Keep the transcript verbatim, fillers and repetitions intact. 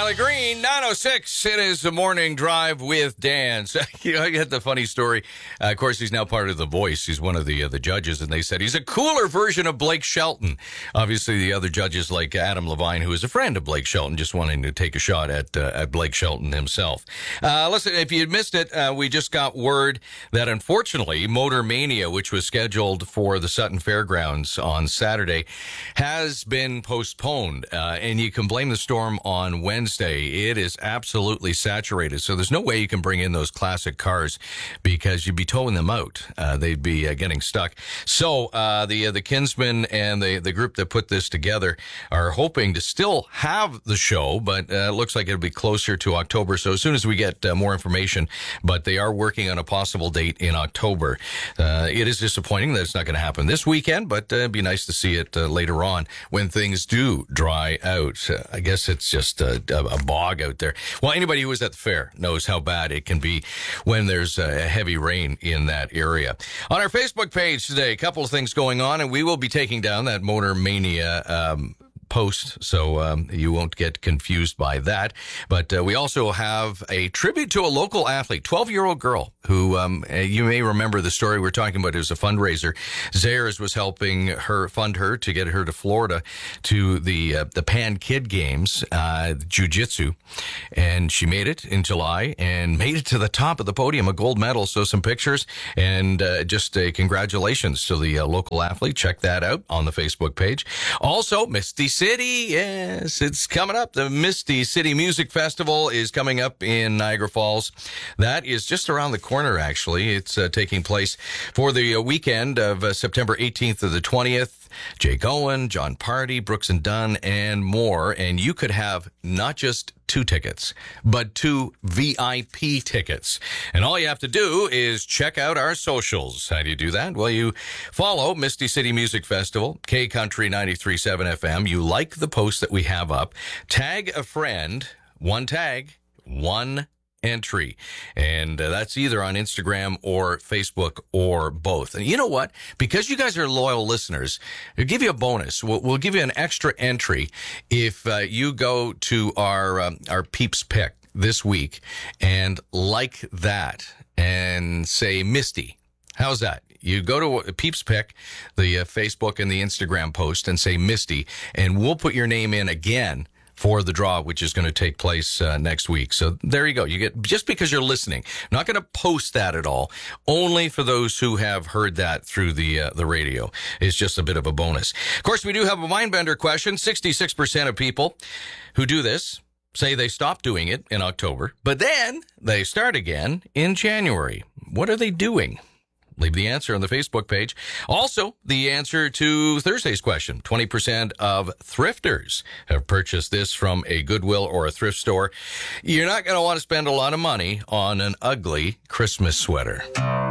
Valley Green, nine oh six. It is the morning drive with Dan. So, you know, I get the funny story. Uh, of course, he's now part of The Voice. He's one of the uh, the judges, and they said he's a cooler version of Blake Shelton. Obviously, the other judges like Adam Levine, who is a friend of Blake Shelton, just wanting to take a shot at uh, at Blake Shelton himself. Uh, listen, if you missed it, uh, we just got word that unfortunately, Motor Mania, which was scheduled for the Sutton Fairgrounds on Saturday, has been postponed, uh, and you can blame the storm on Wednesday. It is absolutely saturated, so there's no way you can bring in those classic cars because you'd be towing them out. Uh, they'd be uh, getting stuck. So uh, the uh, the Kinsmen and the the group that put this together are hoping to still have the show, but uh, it looks like it'll be closer to October. So as soon as we get uh, more information, but they are working on a possible date in October. Uh, it is disappointing that it's not going to happen this weekend, but uh, it'd be nice to see it uh, later on when things do dry out. Uh, I guess it's just a, a bog out there. Well, anybody who was at the fair knows how bad it can be when there's a heavy rain in that area. On our Facebook page today, a couple of things going on, and we will be taking down that Motor Mania um, post, so um, you won't get confused by that. But uh, we also have a tribute to a local athlete, twelve-year-old girl, who um, you may remember the story we're talking about. It was a fundraiser. Zayres was helping her fund her to get her to Florida to the uh, the Pan Kid Games, uh, jiu-jitsu, and she made it in July and made it to the top of the podium, a gold medal. So some pictures and uh, just uh, congratulations to the uh, local athlete. Check that out on the Facebook page. Also, Misty City, yes, it's coming up. The Misty City Music Festival is coming up in Niagara Falls. That is just around the corner, actually. It's uh, taking place for the uh, weekend of uh, September eighteenth to the twentieth. Jake Owen, John Party, Brooks and Dunn, and more. And you could have not just two tickets, but two V I P tickets. And all you have to do is check out our socials. How do you do that? Well, you follow Misty City Music Festival, K Country ninety-three point seven F M. You like the post that we have up. Tag a friend, one tag, one entry. And uh, that's either on Instagram or Facebook or both. And you know what? Because you guys are loyal listeners, we'll give you a bonus. We'll, we'll give you an extra entry if uh, you go to our um, our Peeps Pick this week and like that and say Misty. How's that? You go to Peeps Pick, the uh, Facebook and the Instagram post, and say Misty, and we'll put your name in again for the draw, which is going to take place uh, next week. So there you go. You get, just because you're listening, I'm not going to post that at all. Only for those who have heard that through the uh, the radio. It's just a bit of a bonus. Of course, we do have a mind bender question. sixty-six percent of people who do this say they stop doing it in October, but then they start again in January. What are they doing? Leave the answer on the Facebook page. Also, the answer to Thursday's question. twenty percent of thrifters have purchased this from a Goodwill or a thrift store. You're not going to want to spend a lot of money on an ugly Christmas sweater.